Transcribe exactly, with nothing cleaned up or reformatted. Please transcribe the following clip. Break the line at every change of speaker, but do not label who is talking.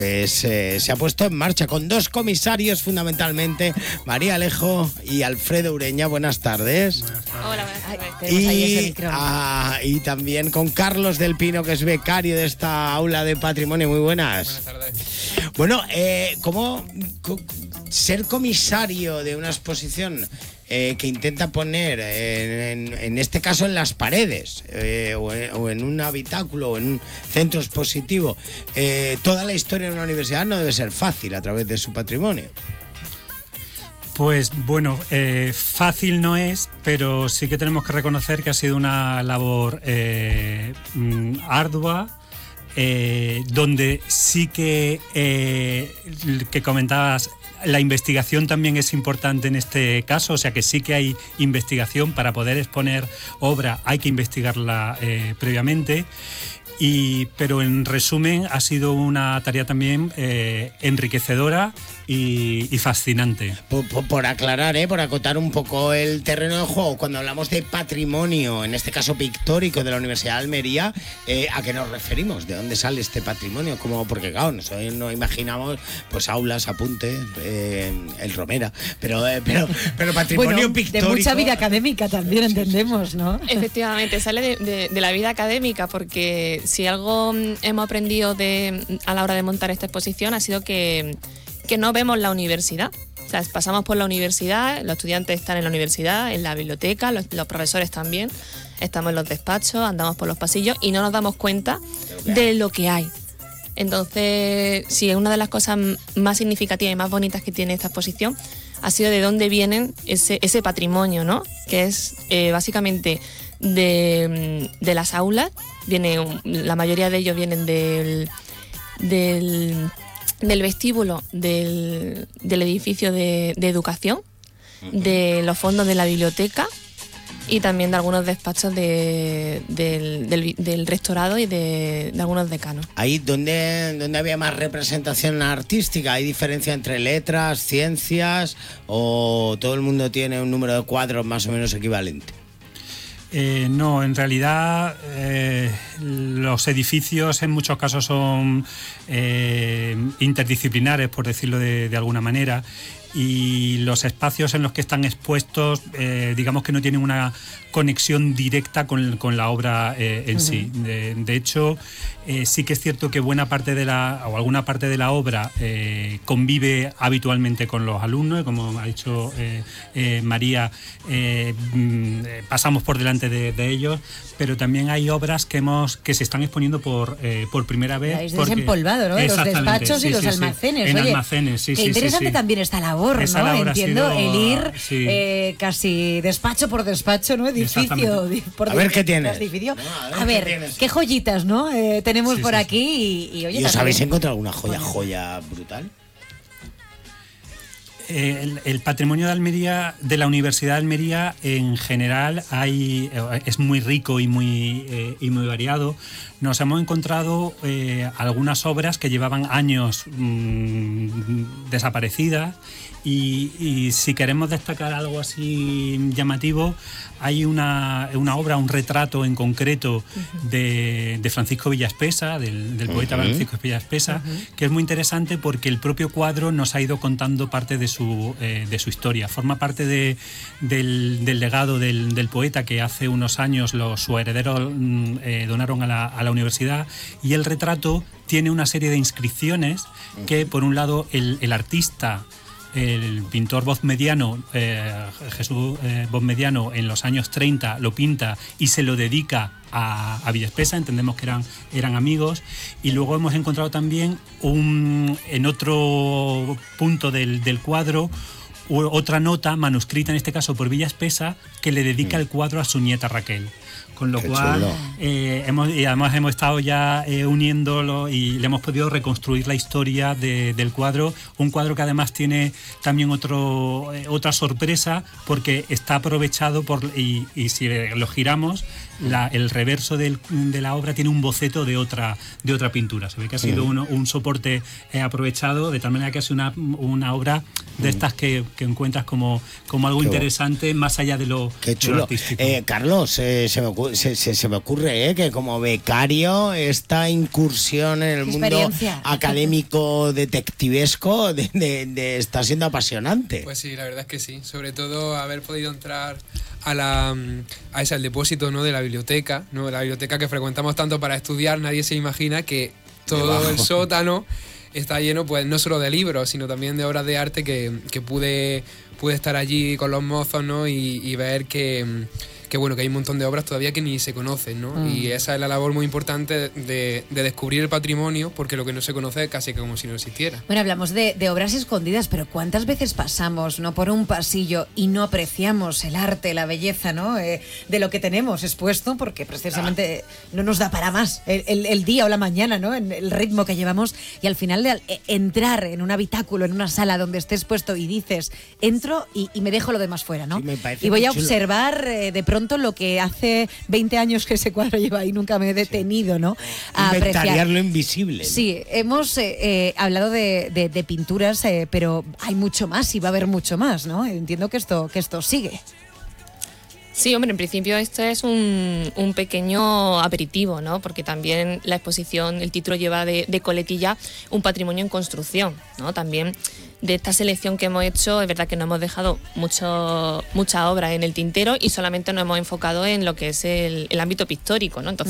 Pues, eh, se ha puesto en marcha con dos comisarios fundamentalmente, María Alejo y Alfredo Ureña. Buenas tardes.
Buenas tardes. Hola, buenas tardes.
Y, ah, y también con Carlos del Pino, que es becario de esta aula de patrimonio. Muy buenas.
Buenas tardes.
Bueno, eh, ¿cómo co- ser comisario de una exposición eh, que intenta poner, eh, en, en este caso en las paredes, eh, o, en, o en un habitáculo o en un centro expositivo, eh, toda la historia de una universidad no debe ser fácil a través de su patrimonio?
Pues bueno, eh, fácil no es, pero sí que tenemos que reconocer que ha sido una labor eh, mm, ardua, eh, donde sí que, eh, que comentabas, la investigación también es importante en este caso, o sea que sí que hay investigación. Para poder exponer obra hay que investigarla eh, previamente. Y, pero en resumen ha sido una tarea también eh, enriquecedora y, y fascinante.
Por, por, por aclarar, ¿eh? por acotar un poco el terreno de juego, cuando hablamos de patrimonio, en este caso pictórico de la Universidad de Almería, eh, ¿a qué nos referimos? ¿De dónde sale este patrimonio? Como, porque claro, nosotros no imaginamos pues aulas, apuntes, eh, el Romera, pero, eh, pero, pero patrimonio
bueno,
pictórico...
de mucha vida académica también, entendemos, ¿no?
Efectivamente, sale de, de, de la vida académica, porque si algo hemos aprendido de, a la hora de montar esta exposición ha sido que, que no vemos la universidad. O sea, pasamos por la universidad, los estudiantes están en la universidad, en la biblioteca, los, los profesores también, estamos en los despachos, andamos por los pasillos y no nos damos cuenta de lo que hay. Entonces, sí, una de las cosas más significativas y más bonitas que tiene esta exposición ha sido de dónde vienen ese, ese patrimonio, ¿no? Que es eh, básicamente de, de las aulas. Viene, la mayoría de ellos vienen del, del, del vestíbulo del, del edificio de, de educación, de los fondos de la biblioteca y también de algunos despachos de, del, del, del rectorado y de, de algunos decanos.
Ahí donde, donde había más representación artística, ¿hay diferencia entre letras, ciencias, o todo el mundo tiene un número de cuadros más o menos equivalente?
Eh, no, en realidad eh, los edificios en muchos casos son eh, interdisciplinares, por decirlo de, de alguna manera, y los espacios en los que están expuestos, eh, digamos que no tienen una conexión directa con, con la obra eh, en uh-huh. sí. De, de hecho, eh, sí que es cierto que buena parte de la, o alguna parte de la obra eh, convive habitualmente con los alumnos, y como ha dicho eh, eh, María, eh, pasamos por delante de, de ellos, pero también hay obras que hemos que se están exponiendo por eh, por primera vez.
Habéis desempolvado, ¿no? Los despachos
sí,
y los
sí,
almacenes.
Sí. En
Oye,
almacenes, sí,
qué
sí,
interesante
sí, sí.
también esta labor,
Esa
¿no?
labor
Entiendo,
sido,
el ir
sí.
eh, casi despacho por despacho, ¿no? Edificio por
a ver qué tienes.
Edificio.
No, a ver,
a ver
qué, tienes.
qué joyitas, ¿no? Eh, tenemos
sí,
por
sí,
aquí y, y oye,
¿Y os
también...
habéis encontrado alguna joya, joya brutal?
El, el patrimonio de Almería, de la Universidad de Almería en general, hay, es muy rico y muy, eh, y muy variado. Nos hemos encontrado eh, algunas obras que llevaban años mmm, desaparecidas y, y si queremos destacar algo así llamativo, hay una, una obra, un retrato en concreto uh-huh. de, de Francisco Villaspesa, del, del poeta uh-huh. Francisco Villaspesa, uh-huh. que es muy interesante porque el propio cuadro nos ha ido contando parte de su, eh, de su historia. Forma parte de, del, del legado del, del poeta que hace unos años los, sus herederos eh, donaron a la, a la universidad, y el retrato tiene una serie de inscripciones que, por un lado, el, el artista, el pintor Bozmediano, eh, Jesús eh, Bozmediano, en los años treinta lo pinta y se lo dedica a, a Villaspesa, entendemos que eran, eran amigos, y luego hemos encontrado también un, en otro punto del, del cuadro otra nota manuscrita, en este caso por Villaspesa, que le dedica el cuadro a su nieta Raquel. Con lo Qué cual, eh, hemos, y además hemos estado ya eh, uniéndolo y le hemos podido reconstruir la historia de, del cuadro. Un cuadro que además tiene también otro, eh, otra sorpresa, porque está aprovechado por, y, y si lo giramos, la, el reverso del, de la obra tiene un boceto de otra, de otra pintura. Se ve que ha sido un, un soporte eh, aprovechado, de tal manera que es una, una obra de estas que, que encuentras como, como algo Qué interesante, más allá de lo,
Qué chulo.
de lo artístico.
Eh, Carlos, eh, se me ocurre, se, se, se me ocurre ¿eh? que como becario esta incursión en el mundo académico detectivesco de, de, de está siendo apasionante.
Pues sí, la verdad es que sí. Sobre todo haber podido entrar a la a ese al depósito, ¿no? de la biblioteca, ¿no? La biblioteca que frecuentamos tanto para estudiar. Nadie se imagina que todo Debajo. el sótano está lleno, pues no solo de libros, sino también de obras de arte que, que pude, pude estar allí con los mozos, ¿no? y, y ver que, que bueno, que hay un montón de obras todavía que ni se conocen, ¿no? Mm. Y esa es la labor muy importante de, de descubrir el patrimonio, porque lo que no se conoce es casi como si no existiera.
Bueno, hablamos de, de obras escondidas, pero ¿cuántas veces pasamos, ¿no? por un pasillo y no apreciamos el arte, la belleza, ¿no? Eh, de lo que tenemos expuesto, porque precisamente ah. no nos da para más el, el, el día o la mañana, ¿no? En el ritmo que llevamos, y al final de eh, entrar en un habitáculo, en una sala donde estés puesto y dices, entro y, y me dejo lo demás fuera, ¿no? Sí, y voy a observar eh, de pronto lo que hace veinte años que ese cuadro lleva ahí, nunca me he detenido, ¿no?
A apreciar lo invisible, ¿no?
Sí, hemos eh, eh, hablado de, de, de pinturas, eh, pero hay mucho más y va a haber mucho más, ¿no? Entiendo que esto, que esto sigue.
Sí, hombre, en principio este es un, un pequeño aperitivo, ¿no? Porque también la exposición, el título lleva de, de coletilla un patrimonio en construcción, ¿no? También de esta selección que hemos hecho, es verdad que no hemos dejado mucho, mucha obra en el tintero y solamente nos hemos enfocado en lo que es el, el ámbito pictórico, ¿no? Entonces,